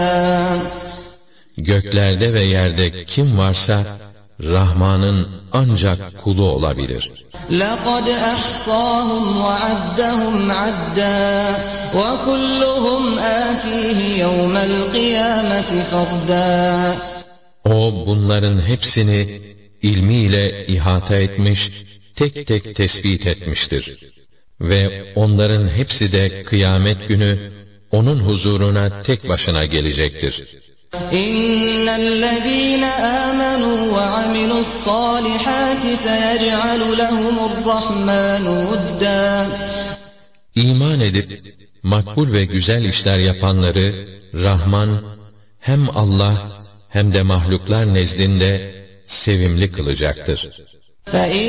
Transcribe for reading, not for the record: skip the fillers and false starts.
Göklerde ve yerde kim varsa Rahman'ın ancak kulu olabilir. لَقَدْ أَحْصَاهُمْ وَعَدَّهُمْ عَدًّا وَكُلُّهُمْ آتِيهِ يَوْمَ الْقِيَامَةِ فَرْدًا. O bunların hepsini ilmiyle ihata etmiş, tek tek tespit etmiştir. Ve onların hepsi de kıyamet günü onun huzuruna tek başına gelecektir. إِنَّ الَّذ۪ينَ آمَنُوا وَعَمِلُوا الصَّالِحَاتِ سَيَجْعَلُ لَهُمُ الرَّحْمَنُ وُدًّا. İman edip makbul ve güzel işler yapanları Rahman hem Allah hem de mahluklar nezdinde sevimli kılacaktır.